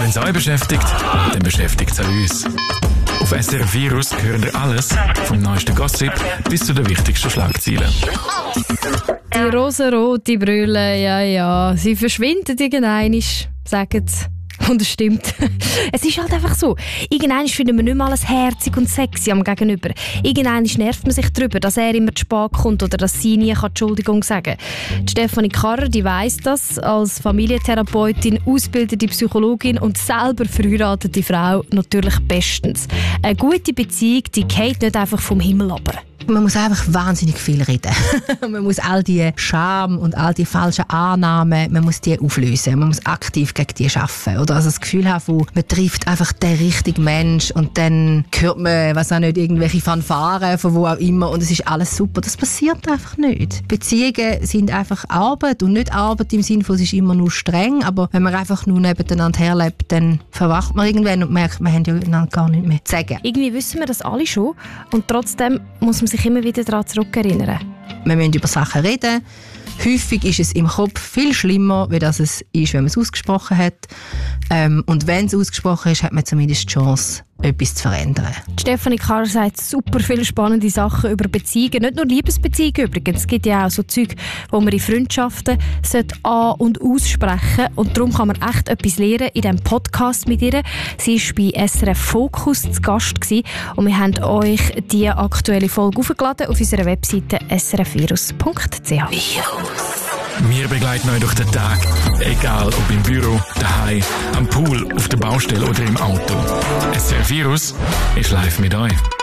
Wenn es euch beschäftigt, dann beschäftigt es auch uns. Auf SRF Virus hören ihr alles, vom neuesten Gossip bis zu den wichtigsten Schlagzeilen. Die rosarote Brille, ja, sie verschwindet irgendwann, sagen sie. Und es stimmt. Es ist halt einfach so. Irgendwann finden wir nicht mehr alles herzig und sexy am Gegenüber. Irgendwann nervt man sich darüber, dass er immer zu spät kommt oder dass sie nie Entschuldigung sagen kann. Stefanie Karrer, die weiss das, als Familientherapeutin, ausgebildete Psychologin und selber verheiratete Frau natürlich bestens. Eine gute Beziehung, die geht nicht einfach vom Himmel runter. Man muss einfach wahnsinnig viel reden. Man muss all die Scham und all die falschen Annahmen, man muss die auflösen. Man muss aktiv gegen die arbeiten. Oder also das Gefühl haben, man trifft einfach den richtigen Mensch und dann hört man, was auch nicht, irgendwelche Fanfaren von wo auch immer und es ist alles super. Das passiert einfach nicht. Beziehungen sind einfach Arbeit und nicht Arbeit im Sinne von, es ist immer nur streng, aber wenn man einfach nur nebeneinander herlebt, dann verwacht man irgendwann und merkt, wir haben ja gar nicht mehr zu sagen. Irgendwie wissen wir das alle schon und trotzdem muss man sich immer wieder daran zurückerinnern. Wir müssen über Sachen reden. Häufig ist es im Kopf viel schlimmer, wie das es ist, wenn man es ausgesprochen hat. Und wenn es ausgesprochen ist, hat man zumindest die Chance, etwas zu verändern. Stefanie Karrer sagt super viele spannende Sachen über Beziehungen. Nicht nur Liebesbeziehungen übrigens. Es gibt ja auch so Zeug, wo man in Freundschaften an- und aussprechen. Und darum kann man echt etwas lernen in diesem Podcast mit ihr. Sie war bei SRF Focus zu Gast gewesen. Und wir haben euch die aktuelle Folge aufgeladen auf unserer Webseite srfvirus.ch. Wir begleiten euch durch den Tag, egal ob im Büro, daheim, am Pool, auf der Baustelle oder im Auto. SRF Virus ist live mit euch.